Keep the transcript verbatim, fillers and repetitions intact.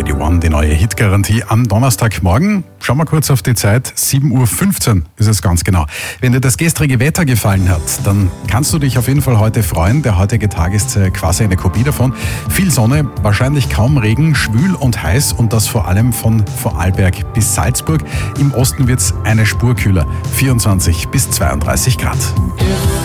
Radio One, die neue Hitgarantie am Donnerstagmorgen. Schau mal kurz auf die Zeit, sieben Uhr fünfzehn ist es ganz genau. Wenn dir das gestrige Wetter gefallen hat, dann kannst du dich auf jeden Fall heute freuen. Der heutige Tag ist quasi eine Kopie davon. Viel Sonne, wahrscheinlich kaum Regen, schwül und heiß und das vor allem von Vorarlberg bis Salzburg. Im Osten wird es eine Spur kühler, vierundzwanzig bis zweiunddreißig Grad.